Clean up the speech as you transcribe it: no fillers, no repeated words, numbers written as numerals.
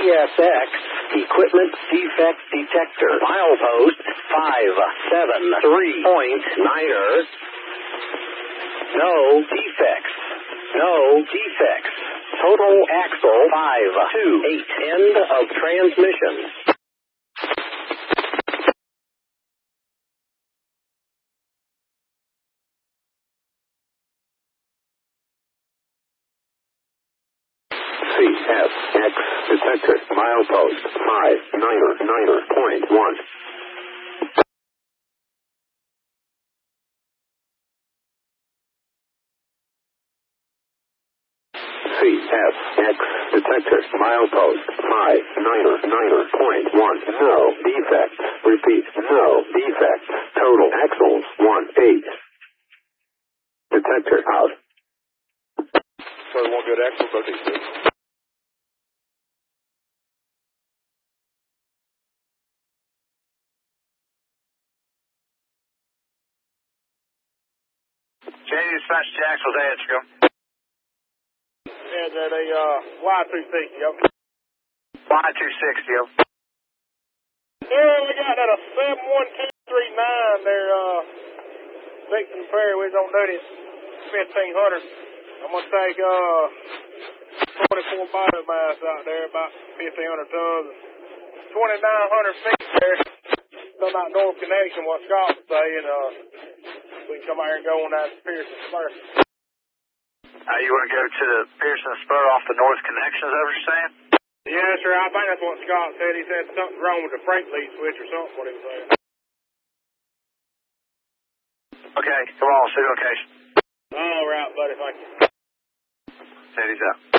CSX Equipment Defect Detector. Milepost 573.9er. No defects. No defects. Total axle 528. End of transmission. CSX detector. Milepost 599.1. CSX detector. Milepost 599.1. No defects. Repeat. No defects. Total axles 18. Detector out. So we won't get axles, okay, sir. J.D. dispatch to axles, go. And then a Y260, yep. Y260, yo. Yeah, we got that a 71239 there, Dixon Ferry. We was on duty at 1500. I'm going to take 24 biomass out there, about 1,500 tons. 2,900 feet there. Still not north connection, what Scott was saying. We can come out here and go on that Pearson Spur. You want to go to the Pearson Spur off the north connection, is that what you're saying? Yeah, sure. I think that's what Scott said. He said something's wrong with the freight lead switch or something, what he was saying. Okay, come on, city location. All right, buddy. Thank you. City's out.